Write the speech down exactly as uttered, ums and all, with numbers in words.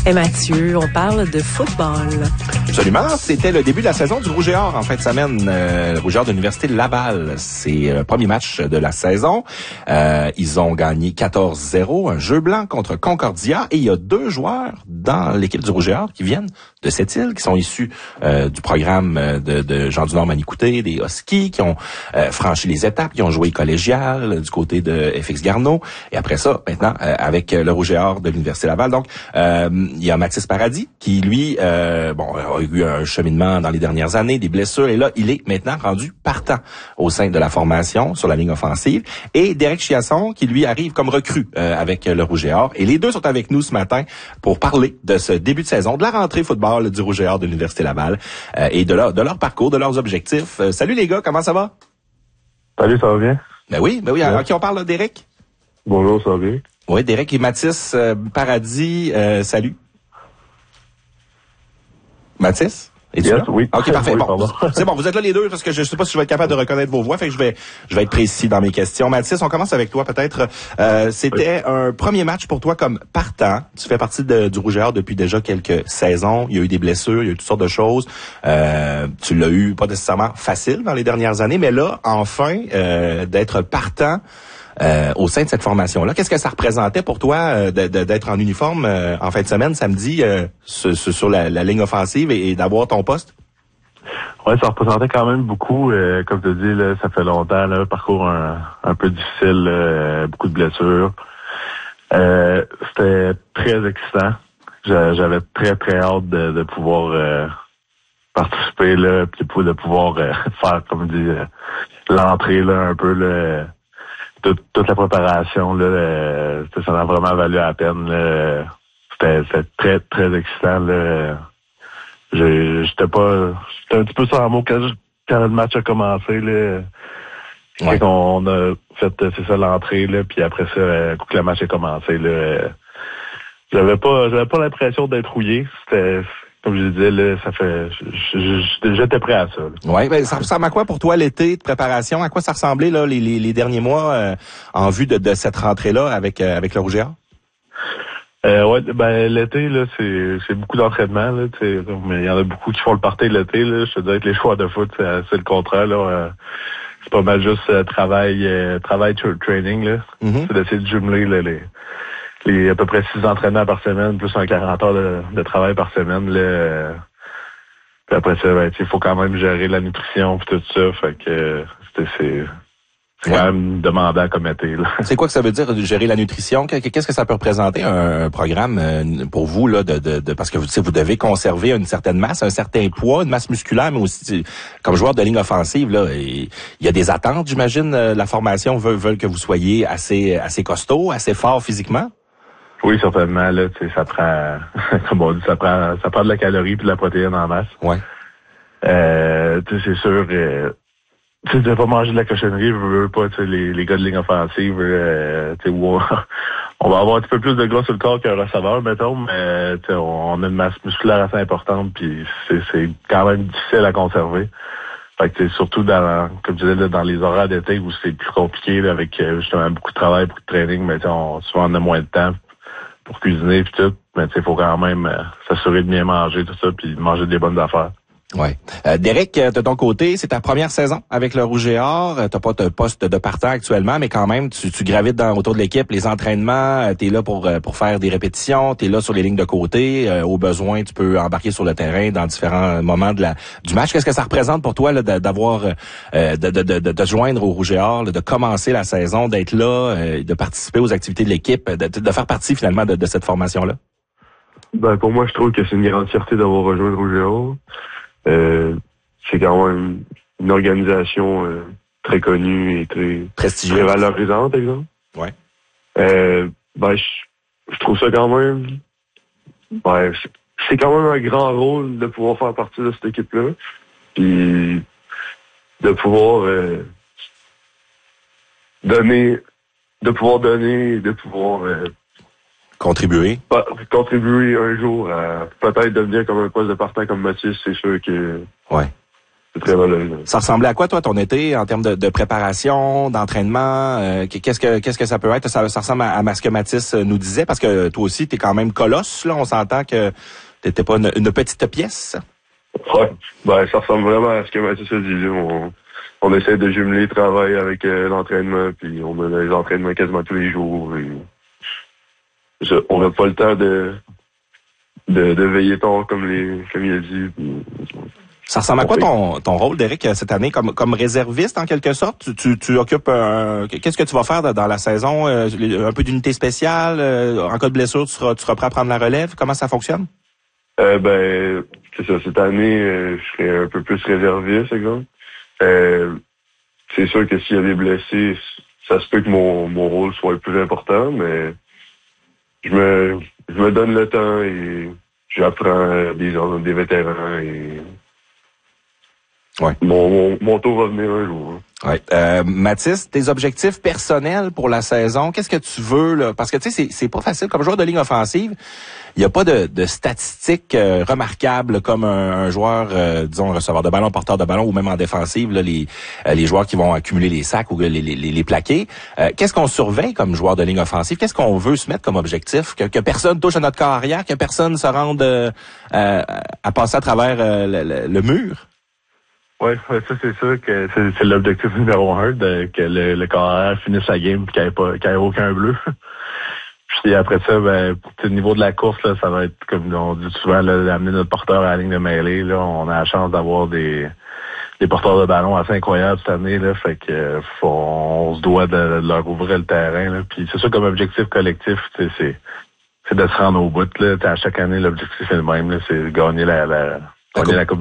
Et Mathieu, on parle de football. Absolument. C'était le début de la saison du Rouge et Or en fin de semaine. Euh, le Rouge et Or de l'Université de Laval. C'est le premier match de la saison. Euh, ils ont gagné quatorze zéro. Un jeu blanc contre Concordia. Et il y a deux joueurs dans l'équipe du Rouge et Or qui viennent de cette île, qui sont issus euh, du programme de, de Jean du Nord Manicouté, des Huskies, qui ont euh, franchi les étapes, qui ont joué collégial euh, du côté de F X Garneau. Et après ça, maintenant, euh, avec le Rouge et Or de l'Université Laval. Donc, euh, il y a Mathis Paradis qui, lui, euh, bon, a eu un cheminement dans les dernières années, des blessures. Et là, il est maintenant rendu partant au sein de la formation sur la ligne offensive. Et Derek Chiasson qui, lui, arrive comme recrue euh, avec le Rouge et Or. Et les deux sont avec nous ce matin pour parler de ce début de saison, de la rentrée football du Rouge et Or de l'Université Laval euh, et de leur, de leur parcours, de leurs objectifs. Euh, salut les gars, comment ça va? Salut, ça va bien? Ben oui, ben oui. Alors, qui on parle là, Derek? Bonjour, ça va bien? Oui, Derek et Mathis euh, Paradis, euh, salut. Mathis? Es-tu yes, là? Oui. OK, parfait. Oui, bon, c'est bon, vous êtes là les deux parce que je ne sais pas si je vais être capable de reconnaître vos voix, fait que je vais je vais être précis dans mes questions. Mathis, on commence avec toi peut-être. Euh, c'était oui. un premier match pour toi comme partant. Tu fais partie de, du Rouge et Or depuis déjà quelques saisons. Il y a eu des blessures, il y a eu toutes sortes de choses. Euh, tu l'as eu pas nécessairement facile dans les dernières années, mais là, enfin, euh, d'être partant Euh, au sein de cette formation-là. Qu'est-ce que ça représentait pour toi euh, de, de, d'être en uniforme euh, en fin de semaine, samedi, euh, sur, sur la, la ligne offensive et, et d'avoir ton poste? Oui, ça représentait quand même beaucoup. Euh, comme tu dis, là, ça fait longtemps, là, parcours un, un peu difficile, là, beaucoup de blessures. Euh, c'était très excitant. J'avais très, très hâte de, de pouvoir euh, participer, là, puis de pouvoir euh, faire, comme dit, euh, l'entrée, là, un peu, là, Toute, toute la préparation, là, euh, ça en a vraiment valu la peine. Là. C'était, c'était très, très excitant. Là. Je, j'étais pas. J'étais un petit peu sur un mot quand, quand le match a commencé. Là. Ouais. On a fait c'est ça l'entrée, là, puis après ça, euh, quand le match a commencé, là, euh, j'avais pas j'avais pas l'impression d'être rouillé. C'était. Comme je disais, là, ça fait, j'étais prêt à ça. Oui, ben, ça ressemble à quoi pour toi l'été de préparation? À quoi ça ressemblait là les, les, les derniers mois euh, en vue de, de cette rentrée-là avec euh, avec le Rouge et Or? Euh, ouais, ben l'été là, c'est c'est beaucoup d'entraînement là, tu sais, mais il y en a beaucoup qui font le party l'été là. Je te dirais que les joueurs de foot, c'est, c'est le contraire là. Euh, c'est pas mal juste euh, travail, euh, travail tra- training là. Mm-hmm. C'est d'essayer de jumeler là, les les à peu près six entraînements par semaine, plus un quarante heures de, de travail par semaine. Là. Puis après ça, ben, il faut quand même gérer la nutrition et tout ça. Fait que c'est, c'est, c'est ouais. quand même demandant comme été. Là. C'est quoi que ça veut dire gérer la nutrition? Qu'est-ce que ça peut représenter un programme pour vous là de, de, de parce que vous, vous devez conserver une certaine masse, un certain poids, une masse musculaire, mais aussi comme joueur de ligne offensive, là, il y a des attentes, j'imagine. La formation veut, veut que vous soyez assez, assez costaud, assez fort physiquement. Oui, certainement, là, tu sais, ça prend, comme on dit, ça prend, ça prend de la calorie puis de la protéine en masse. Ouais. Euh, tu sais, c'est sûr, euh, tu sais, tu vas pas manger de la cochonnerie, je veux pas, tu sais, les, les gars de ligne offensive, euh, tu sais, où on va avoir un petit peu plus de gras sur le corps qu'un receveur, mettons, mais, tu sais, on a une masse musculaire assez importante puis c'est, c'est quand même difficile à conserver. Fait que, surtout dans, comme je disais, là, dans les horaires d'été où c'est plus compliqué, là, avec, justement, beaucoup de travail, beaucoup de training, mais, tu sais, on, souvent, on a moins de temps pour cuisiner puis tout, mais tu sais, il faut quand même euh, s'assurer de bien manger, tout ça, puis de manger des bonnes affaires. Ouais. Euh, Derek, de ton côté, c'est ta première saison avec le Rouge et Or. T'as pas de poste de partant actuellement, mais quand même, tu, tu gravites dans, autour de l'équipe, les entraînements, t'es là pour pour faire des répétitions, t'es là sur les lignes de côté. Euh, au besoin, tu peux embarquer sur le terrain dans différents moments de la du match. Qu'est-ce que ça représente pour toi là, d'avoir euh, de, de, de, de te joindre au Rouge et Or, là, de commencer la saison, d'être là, euh, de participer aux activités de l'équipe, de, de faire partie finalement de, de cette formation-là? Ben pour moi, je trouve que c'est une grande fierté d'avoir rejoint le Rouge et Or. Euh, c'est quand même une organisation euh, très connue et très prestigieuse, très valorisante, exemple. Ouais. Euh, ben, je, je trouve ça quand même. Ben, c'est, c'est quand même un grand rôle de pouvoir faire partie de cette équipe-là, puis de pouvoir euh, donner, de pouvoir donner, de pouvoir euh, contribuer. Bah, contribuer un jour à peut-être devenir comme un poste de partant comme Mathis, c'est sûr que ouais. c'est très valorisant. Ça ressemblait à quoi, toi, ton été, en termes de, de préparation, d'entraînement? Euh, qu'est-ce que qu'est-ce que ça peut être? Ça, ça ressemble à, à ce que Mathis nous disait, parce que toi aussi, t'es quand même colosse, là. On s'entend que t'étais pas une, une petite pièce. Ouais, ben ça ressemble vraiment à ce que Mathis a dit. Là. On, on essaie de jumeler le travail avec euh, l'entraînement, puis on a des entraînements quasiment tous les jours. Et je, on n'a pas le temps de, de, de veiller tard, comme, les, comme il a dit. Puis, ça ressemble à quoi ton, ton rôle, Derek, cette année, comme, comme réserviste, en quelque sorte? Tu, tu, tu occupes un... Qu'est-ce que tu vas faire dans la saison? Un peu d'unité spéciale? En cas de blessure, tu seras, tu seras prêt à prendre la relève? Comment ça fonctionne? Euh, ben, c'est ça. Cette année, euh, je serai un peu plus réserviste, exemple. Euh, c'est sûr que s'il y a des blessés, ça se peut que mon, mon rôle soit le plus important, mais je me, je me donne le temps et j'apprends des, des vétérans et ouais. mon, mon, mon tour va venir un jour. Ouais. Euh, Mathis, tes objectifs personnels pour la saison, qu'est-ce que tu veux, là? Parce que, tu sais, c'est, c'est pas facile. Comme joueur de ligne offensive, il n'y a pas de, de statistiques euh, remarquables comme un, un joueur, euh, disons, receveur de ballon, porteur de ballon, ou même en défensive, là, les, euh, les joueurs qui vont accumuler les sacs ou les, les, les plaquer. Euh, qu'est-ce qu'on surveille comme joueur de ligne offensive? Qu'est-ce qu'on veut se mettre comme objectif? Que, que personne touche à notre corps arrière, que personne se rende euh, euh, à passer à travers euh, le, le, le mur? Oui, ouais, ça c'est sûr que c'est, c'est l'objectif numéro un, de, que le, le carrière finisse sa game et qu'il n'y ait pas, qu'il n'y ait aucun bleu. Puis après ça, ben, au niveau de la course, là, ça va être, comme on dit souvent, là, d'amener notre porteur à la ligne de mêlée. Là, on a la chance d'avoir des, des porteurs de ballon assez incroyables cette année. Là, fait que faut, on se doit de, de leur ouvrir le terrain. Là. Puis c'est ça comme objectif collectif, c'est, c'est de se rendre au bout. Là. À chaque année, l'objectif est le même. Là, c'est de gagner la, la, gagner la Coupe